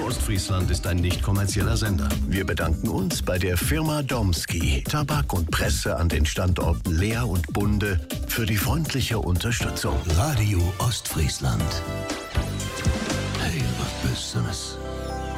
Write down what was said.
Ostfriesland ist ein nicht kommerzieller Sender. Wir bedanken uns bei der Firma Domski, Tabak und Presse an den Standorten Leer und Bunde für die freundliche Unterstützung. Radio Ostfriesland. Hey, was Besseres.